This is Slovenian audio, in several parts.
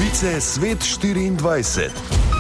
Novice Svet 24.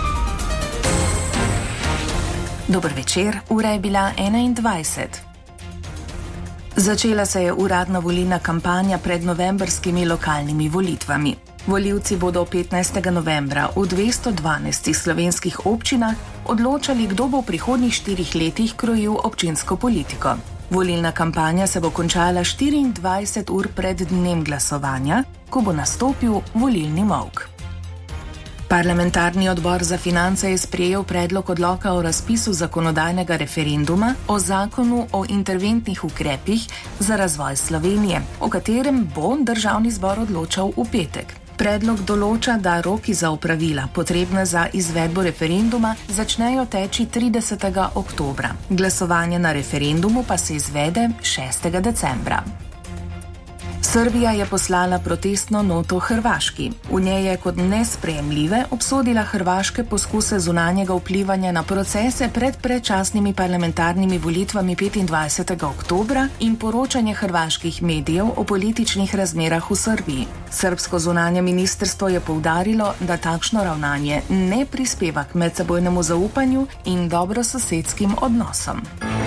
Dober večer, ura je bila 21. Začela se je uradna volilna kampanja pred novembrskimi lokalnimi volitvami. Volivci bodo 15. novembra v 212 slovenskih občinah odločali, kdo bo v prihodnjih 4 letih krojil občinsko politiko. Volilna kampanja se bo končala 24 ur pred dnem glasovanja, ko bo nastopil volilni molk. Parlamentarni odbor za finance je sprejel predlog odloka o razpisu zakonodajnega referenduma o zakonu o interventnih ukrepih za razvoj Slovenije, o katerem bo državni zbor odločal v petek. Predlog določa, da roki za opravila, potrebne za izvedbo referenduma, začnejo teči 30. oktobra. Glasovanje na referendumu pa se izvede 6. decembra. Srbija je poslala protestno noto Hrvaški. V njej je kot nesprejemljive obsodila hrvaške poskuse zunanjega vplivanja na procese pred predčasnimi parlamentarnimi volitvami 25. oktobra in poročanje hrvaških medijev o političnih razmerah v Srbiji. Srbsko zunanje ministrstvo je poudarilo, da takšno ravnanje ne prispeva k medsebojnemu zaupanju in dobrososedskim odnosom.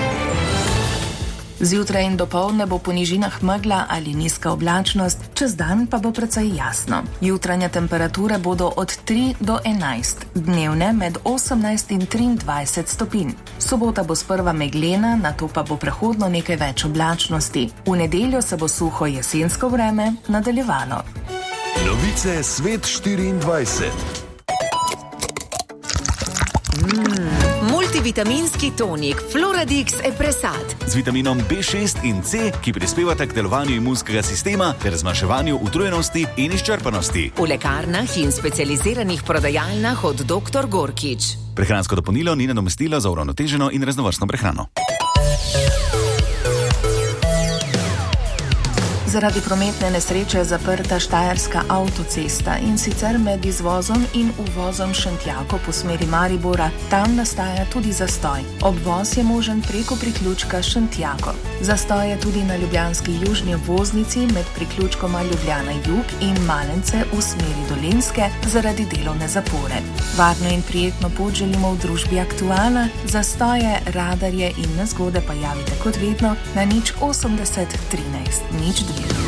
Zjutraj in dopoldne bo po nižinah megla ali nizka oblačnost, čez dan pa bo precej jasno. Jutranje temperature bodo od 3 do 11, dnevne med 18 in 23 stopinj. Sobota bo sprva meglena, nato pa bo prehodno nekaj več oblačnosti. V nedeljo se bo suho jesensko vreme nadaljevalo. Novice Svet 24. Multivitaminski tonik Floradix Epresat z vitaminom B6 in C, ki prispevata k delovanju imunskega sistema ter zmanjševanju utrujenosti in izčrpanosti. V lekarnah in specializiranih prodajalnah od Dr. Gorkič. Prehransko dopolnilo ni nadomestilo za uravnoteženo in raznovrstno prehrano. Zaradi prometne nesreče je zaprta štajerska avtocesta in sicer med izvozom in uvozom Šentjako po smeri Maribora. Tam nastaja tudi zastoj. Obvoz je možen preko priključka Šentjako. Zastoj je tudi na ljubljanski južni obvoznici med priključkoma Ljubljana Jug in Malence v smeri Dolenjske zaradi delovne zapore. Varno in prijetno pot želimo v družbi Aktuala. Zastoje, radarje in nezgode pa javite kot vedno na 080 13 02.